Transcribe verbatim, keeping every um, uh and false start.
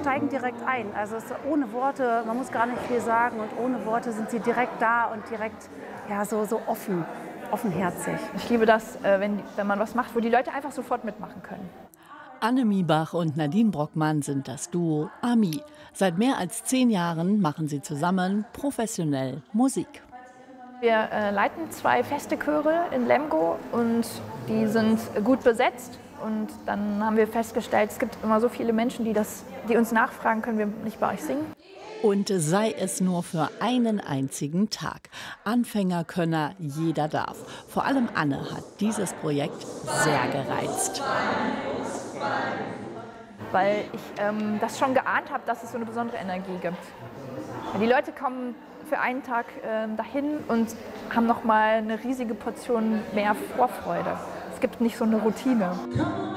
steigen direkt ein. Also es ist ohne Worte, man muss gar nicht viel sagen und ohne Worte sind sie direkt da und direkt ja, so, so offen, offenherzig. Ich liebe das, wenn, wenn man was macht, wo die Leute einfach sofort mitmachen können. Anne Miebach und Nadine Brockmann sind das Duo Ami. Seit mehr als zehn Jahren machen sie zusammen professionell Musik. Wir äh, leiten zwei feste Chöre in Lemgo und die sind gut besetzt. Und dann haben wir festgestellt, es gibt immer so viele Menschen, die, das, die uns nachfragen, können wir nicht bei euch singen? Und sei es nur für einen einzigen Tag. Anfänger, Könner, jeder darf. Vor allem Anne hat dieses Projekt sehr gereizt. Weil ich ähm, das schon geahnt habe, dass es so eine besondere Energie gibt. Die Leute kommen für einen Tag äh, dahin und haben noch mal eine riesige Portion mehr Vorfreude. Es gibt nicht so eine Routine.